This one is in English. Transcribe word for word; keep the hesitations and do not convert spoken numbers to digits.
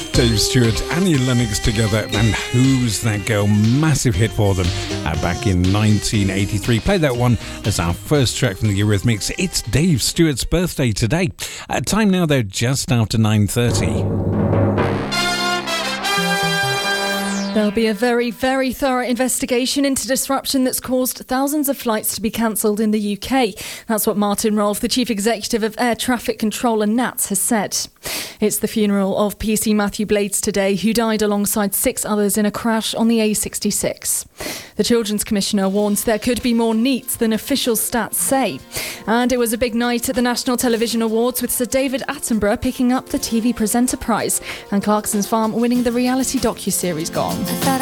Dave Stewart, Annie Lennox together, and Who's That Girl? Massive hit for them uh, back in nineteen eighty-three. Played that one as our first track from the Eurythmics. It's Dave Stewart's birthday today. Uh, time now, though, just after nine thirty. There'll be a very, very thorough investigation into disruption that's caused thousands of flights to be cancelled in the U K. That's what Martin Rolfe, the Chief Executive of Air Traffic Controller N A T S, has said. It's the funeral of P C Matthew Blades today, who died alongside six others in a crash on the A sixty-six. The Children's Commissioner warns there could be more NEETs than official stats say. And it was a big night at the National Television Awards, with Sir David Attenborough picking up the T V Presenter Prize and Clarkson's Farm winning the reality docuseries Gone.